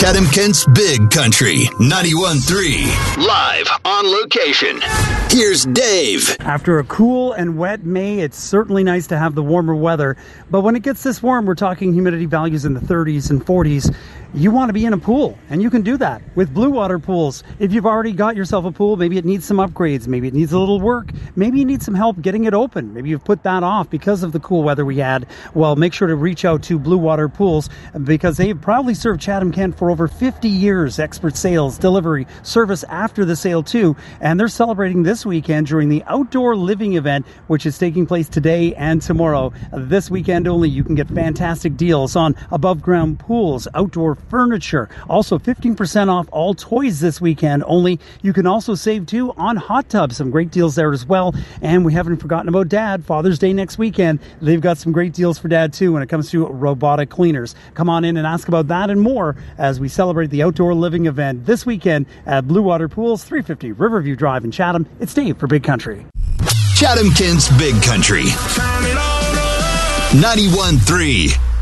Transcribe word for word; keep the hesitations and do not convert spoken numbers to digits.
Chatham-Kent's Big Country, ninety-one point three. Live on location. Here's Dave. After a cool and wet May, it's certainly nice to have the warmer weather. But when it gets this warm, we're talking humidity values in the thirties and forties. You want to be in a pool, and you can do that with Blue Water Pools. If you've already got yourself a pool, maybe it needs some upgrades, maybe it needs a little work, maybe you need some help getting it open, maybe you've put that off because of the cool weather we had. Well, make sure to reach out to Blue Water Pools because they've proudly served Chatham-Kent for over fifty years. Expert sales, delivery, service after the sale too, and they're celebrating this weekend during the Outdoor Living event, which is taking place today and tomorrow. This weekend only, you can get fantastic deals on above ground pools, outdoor furniture. Also fifteen percent off all toys this weekend only. You can also save too on hot tubs. Some great deals there as well. And we haven't forgotten about Dad. Father's Day next weekend. They've got some great deals for Dad too when it comes to robotic cleaners. Come on in and ask about that and more as we celebrate the Outdoor Living event this weekend at Blue Water Pools, three fifty Riverview Drive in Chatham. It's Dave for Big Country. Chatham-Kent's Big Country, ninety-one point three.